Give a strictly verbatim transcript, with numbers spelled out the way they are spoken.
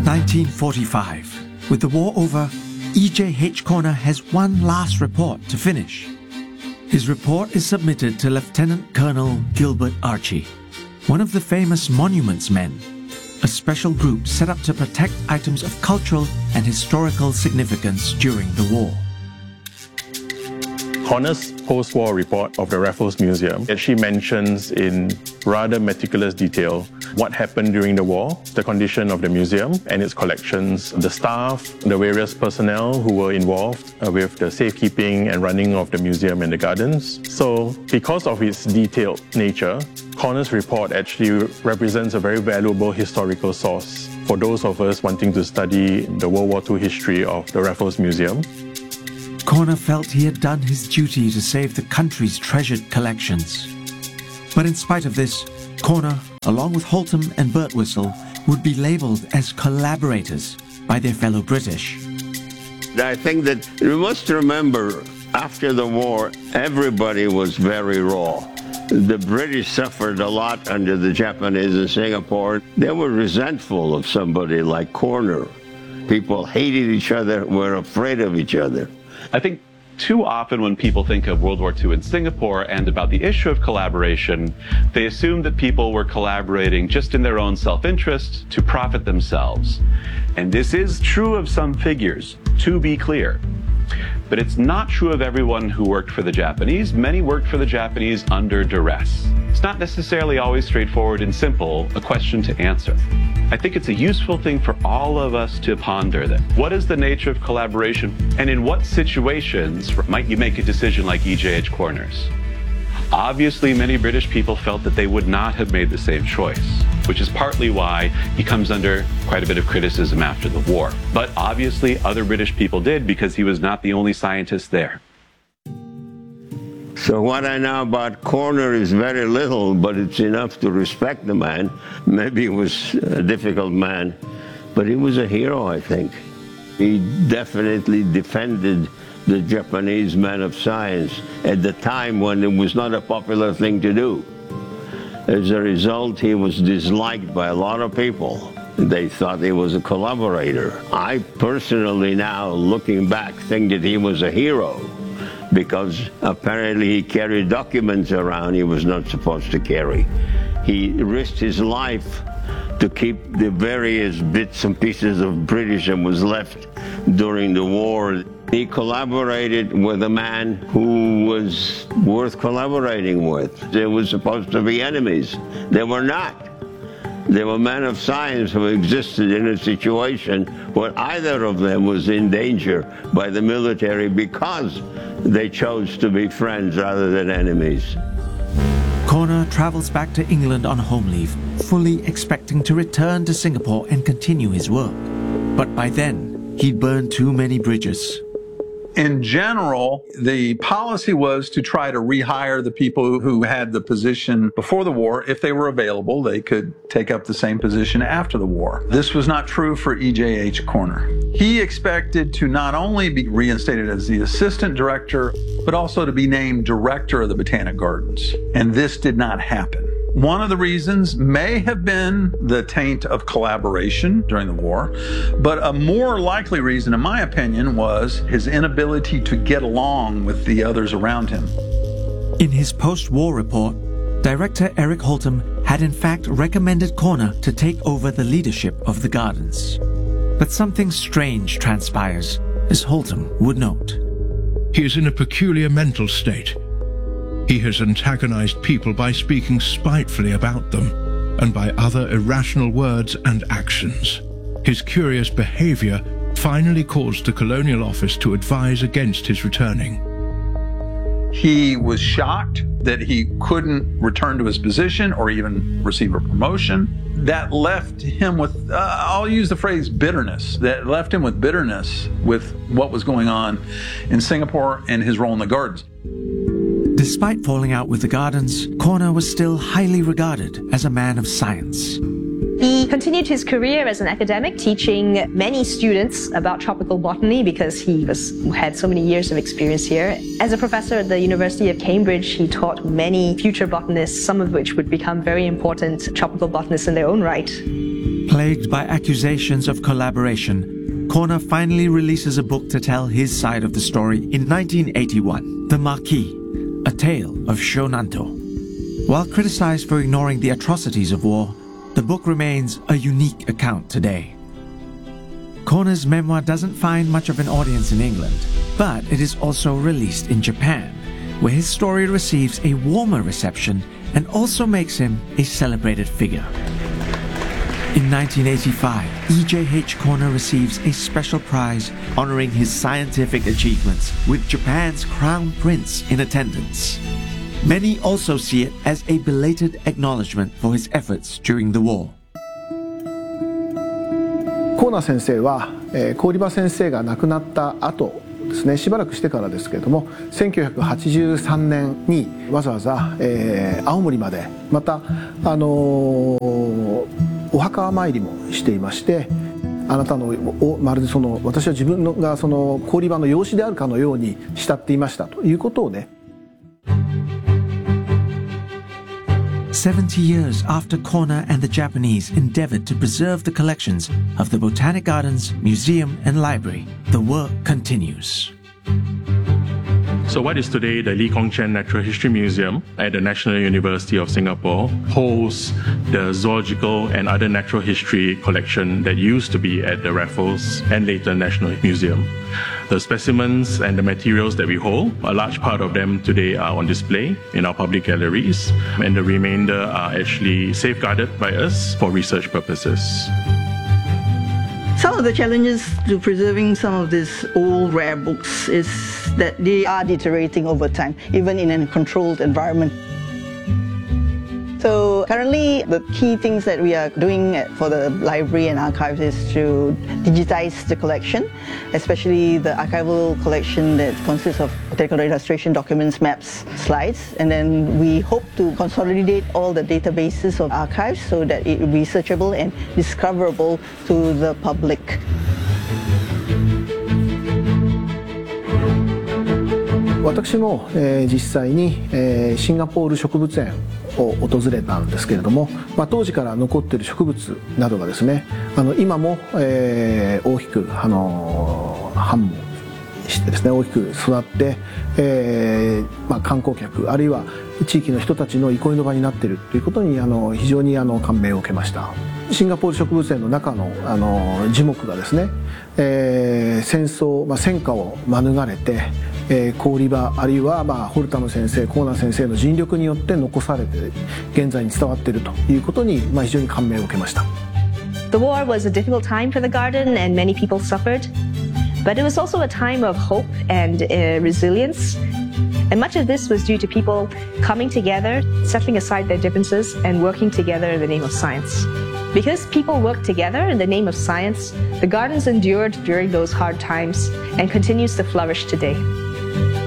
nineteen forty-five. With the war over, E J H Corner has one last report to finish. His report is submitted to Lieutenant Colonel Gilbert Archie, one of the famous Monuments Men, a special group set up to protect items of cultural and historical significance during the war. Corner's post-war report of the Raffles Museum actually mentions in rather meticulous detail what happened during the war, the condition of the museum and its collections, the staff, the various personnel who were involved uh, with the safekeeping and running of the museum and the gardens. So, because of its detailed nature, Corner's report actually represents a very valuable historical source for those of us wanting to study the World War Two history of the Raffles Museum. Corner felt he had done his duty to save the country's treasured collections. But in spite of this, Corner, along with Holtom and Birtwistle, would be labelled as collaborators by their fellow British. I think that you must remember, after the war, everybody was very raw. The British suffered a lot under the Japanese in Singapore. They were resentful of somebody like Corner. People hated each other, were afraid of each other. I think too often when people think of World War Two in Singapore and about the issue of collaboration, they assume that people were collaborating just in their own self-interest to profit themselves. And this is true of some figures, to be clear. But it's not true of everyone who worked for the Japanese. Many worked for the Japanese under duress. It's not necessarily always straightforward and simple, a question to answer. I think it's a useful thing for all of us to ponder that. What is the nature of collaboration, and in what situations might you make a decision like E J H Corner's? Obviously, many British people felt that they would not have made the same choice, which is partly why he comes under quite a bit of criticism after the war. But obviously, other British people did, because he was not the only scientist there. So what I know about Corner is very little, but it's enough to respect the man. Maybe he was a difficult man, but he was a hero, I think. He definitely defended the Japanese men of science at the time when it was not a popular thing to do. As a result, he was disliked by a lot of people. They thought he was a collaborator. I personally now, looking back, think that he was a hero, because apparently he carried documents around he was not supposed to carry. He risked his life to keep the various bits and pieces of British that was left during the war. He collaborated with a man who was worth collaborating with. They were supposed to be enemies. They were not. They were men of science who existed in a situation where either of them was in danger by the military because they chose to be friends rather than enemies. Corner travels back to England on home leave, fully expecting to return to Singapore and continue his work. But by then, he'd burned too many bridges. In general, the policy was to try to rehire the people who had the position before the war. If they were available, they could take up the same position after the war. This was not true for E J H Corner. He expected to not only be reinstated as the assistant director, but also to be named director of the Botanic Gardens. And this did not happen. One of the reasons may have been the taint of collaboration during the war, but a more likely reason, in my opinion, was his inability to get along with the others around him. In his post-war report, Director Eric Holtom had in fact recommended Corner to take over the leadership of the gardens. But something strange transpires, as Holtom would note. He is in a peculiar mental state. He has antagonized people by speaking spitefully about them, and by other irrational words and actions. His curious behavior finally caused the Colonial Office to advise against his returning. He was shocked that he couldn't return to his position or even receive a promotion. That left him with, uh, I'll use the phrase bitterness, that left him with bitterness with what was going on in Singapore and his role in the gardens. Despite falling out with the gardens, Corner was still highly regarded as a man of science. He continued his career as an academic, teaching many students about tropical botany because he was, had so many years of experience here. As a professor at the University of Cambridge, he taught many future botanists, some of which would become very important tropical botanists in their own right. Plagued by accusations of collaboration, Corner finally releases a book to tell his side of the story in nineteen eighty-one, The Marquis, A Tale of Shonanto. While criticized for ignoring the atrocities of war, the book remains a unique account today. Corner's memoir doesn't find much of an audience in England, but it is also released in Japan, where his story receives a warmer reception and also makes him a celebrated figure. In nineteen eighty-five, E J H Corner receives a special prize honoring his scientific achievements with Japan's Crown Prince in attendance. Many also see it as a belated acknowledgement for his efforts during the war. コーナー先生は、えー、郡場先生が亡くなった後ですね、しばらくしてからですけれども、せんきゅうひゃくはちじゅうさんねんにわざわざ、えー、青森までまた、あのー、お墓参りもしていまして、あなたのおまるでその私は自分のがその郡場の養子であるかのように慕っていましたということをね。 Seventy years after Corner and the Japanese endeavored to preserve the collections of the Botanic Gardens, Museum and Library, the work continues. So what is today the Lee Kong Chian Natural History Museum at the National University of Singapore holds the zoological and other natural history collection that used to be at the Raffles and later National Museum. The specimens and the materials that we hold, a large part of them today are on display in our public galleries, and the remainder are actually safeguarded by us for research purposes. Some of the challenges to preserving some of these old rare books is that they are deteriorating over time, even in a controlled environment. So currently, the key things that we are doing for the library and archives is to digitize the collection, especially the archival collection that consists of botanical illustration, documents, maps, slides, and then we hope to consolidate all the databases of archives so that it will be searchable and discoverable to the public. 私も、えー、実際に、えー、シンガポール植物園を訪れたんですけれども、まあ、当時から残っている植物などがですね、あの今も、えー、大きく、あのー、繁茂してですね、大きく育って、えーまあ、観光客あるいは地域の人たちの憩いの場になっているということにあの非常にあの感銘を受けました。シンガポール植物園の中のあの樹木がですね、えー、戦争、まあ、戦火を免れて、えー、郡場あるいは、まあ、ホルタム先生、コーナー先生の尽力によって残されて現在に伝わっているということに、まあ、非常に感銘を受けました。 The war was a difficult time for the garden and many people suffered, but it was also a time of hope and uh, resilience. And much of this was due to people coming together, setting aside their differences, and working together in the name of science. Because people worked together in the name of science, the gardens endured during those hard times and continues to flourish today.